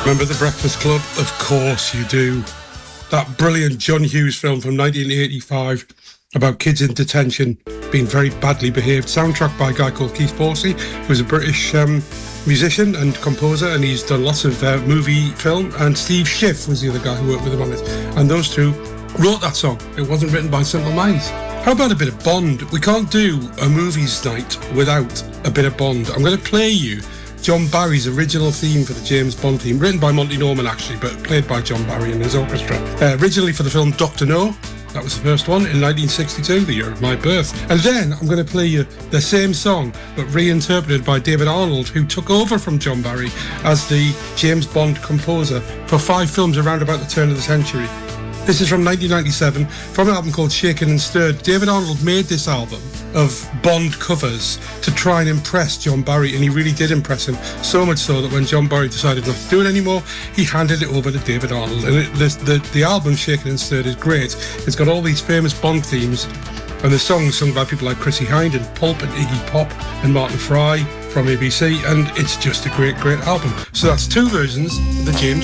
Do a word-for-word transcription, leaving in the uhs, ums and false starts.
Remember The Breakfast Club? Of course you do. That brilliant John Hughes film from nineteen eighty-five about kids in detention being very badly behaved. Soundtrack by a guy called Keith Forsey, who's a British um, musician and composer, and he's done lots of uh, movie film. And Steve Schiff was the other guy who worked with him on it. And those two wrote that song. It wasn't written by Simple Minds. How about a bit of Bond? We can't do a movies night without a bit of Bond. I'm going to play you John Barry's original theme for the James Bond theme, written by Monty Norman actually, but played by John Barry and his orchestra. Uh, originally for the film Doctor No, that was the first one, in nineteen sixty-two, the year of my birth. And then I'm going to play you the same song, but reinterpreted by David Arnold, who took over from John Barry as the James Bond composer for five films around about the turn of the century. This is from nineteen ninety-seven, from an album called Shaken and Stirred. David Arnold made this album of Bond covers to try and impress John Barry, and he really did impress him, so much so that when John Barry decided not to do it anymore, he handed it over to David Arnold. And it, the, the, the album Shaken and Stirred is great. It's got all these famous Bond themes, and the songs sung by people like Chrissie Hynde and Pulp and Iggy Pop and Martin Fry from A B C, and it's just a great, great album. So that's two versions of the James